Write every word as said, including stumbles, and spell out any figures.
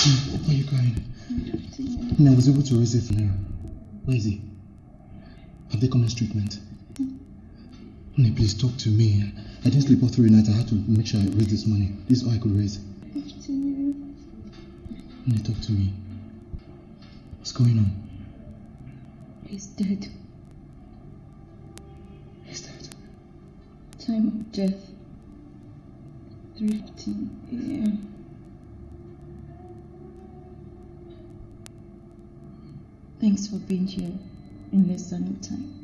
Why are you crying? And I was able to raise it for now. Where is he? Have they commenced treatment? Honey, please talk to me. I didn't sleep all through the night. I had to make sure I raised this money. This is all I could raise. Honey, talk to me. What's going on? He's dead. He's dead. Time of death. three fifteen a m Thanks for being here in less than no time.